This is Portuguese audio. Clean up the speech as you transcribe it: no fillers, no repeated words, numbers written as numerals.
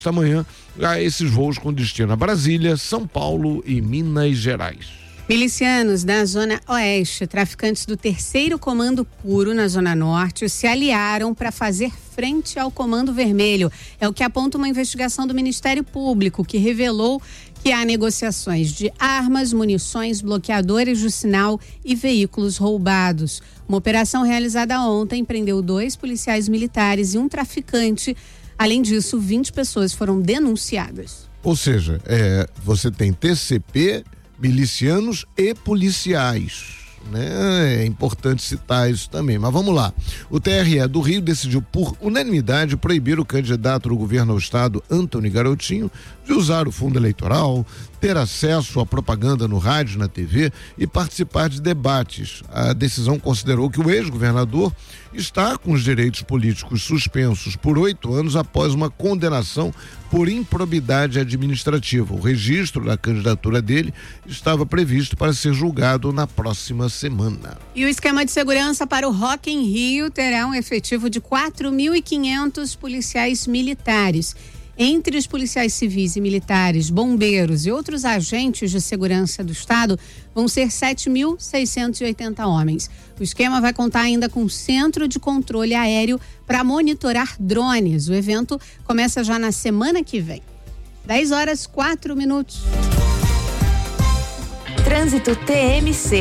esta manhã a esses voos com destino a Brasília, São Paulo e Minas Gerais. Milicianos da Zona Oeste, traficantes do 3º Comando Puro na Zona Norte, se aliaram para fazer frente ao Comando Vermelho. É o que aponta uma investigação do Ministério Público, que revelou que há negociações de armas, munições, bloqueadores de sinal e veículos roubados. Uma operação realizada ontem prendeu 2 policiais militares e um traficante. Além disso, 20 pessoas foram denunciadas. Ou seja, você tem TCP, milicianos e policiais, né? É importante citar isso também, mas vamos lá. O TRE do Rio decidiu por unanimidade proibir o candidato do governo ao estado, Antony Garotinho, de usar o fundo eleitoral, ter acesso à propaganda no rádio, na TV e participar de debates. A decisão considerou que o ex-governador está com os direitos políticos suspensos por 8 anos após uma condenação por improbidade administrativa. O registro da candidatura dele estava previsto para ser julgado na próxima semana. E o esquema de segurança para o Rock in Rio terá um efetivo de 4.500 policiais militares. Entre os policiais civis e militares, bombeiros e outros agentes de segurança do estado, vão ser 7.680 homens. O esquema vai contar ainda com centro de controle aéreo para monitorar drones. O evento começa já na semana que vem. 10h04. Trânsito TMC.